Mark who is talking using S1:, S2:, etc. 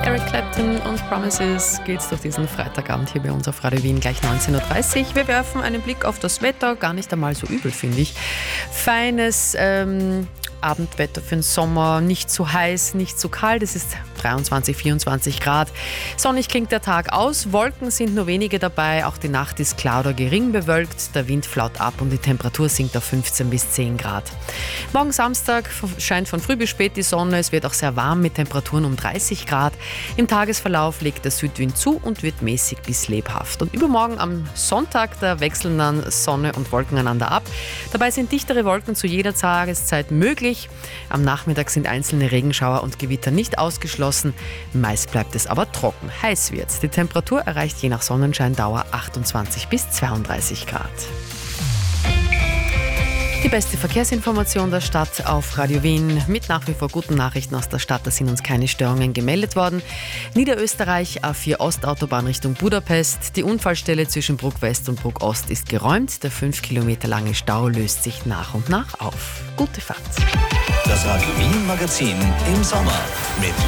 S1: Eric Clapton und Promises geht's durch diesen Freitagabend hier bei uns auf Radio Wien gleich 19.30 Uhr. Wir werfen einen Blick auf das Wetter, gar nicht einmal so übel, finde ich. Feines Abendwetter für den Sommer, nicht zu heiß, nicht zu kalt, es ist 23, 24 Grad. Sonnig klingt der Tag aus, Wolken sind nur wenige dabei, auch die Nacht ist klar oder gering bewölkt, der Wind flaut ab und die Temperatur sinkt auf 15 bis 10 Grad. Morgen Samstag scheint von früh bis spät die Sonne, es wird auch sehr warm mit Temperaturen um 30 Grad. Im Tagesverlauf legt der Südwind zu und wird mäßig bis lebhaft. Und übermorgen am Sonntag, da wechseln dann Sonne und Wolken einander ab. Dabei sind dichtere Wolken zu jeder Tageszeit möglich. Am Nachmittag sind einzelne Regenschauer und Gewitter nicht ausgeschlossen. Meist bleibt es aber trocken. Heiß wird's. Die Temperatur erreicht je nach Sonnenscheindauer 28 bis 32 Grad. Die beste Verkehrsinformation der Stadt auf Radio Wien mit nach wie vor guten Nachrichten aus der Stadt. Da sind uns keine Störungen gemeldet worden. Niederösterreich, A4 Ostautobahn Richtung Budapest. Die Unfallstelle zwischen Bruck West und Bruck Ost ist geräumt. Der 5 Kilometer lange Stau löst sich nach und nach auf. Gute Fahrt.
S2: Das Radio Wien Magazin im Sommer mit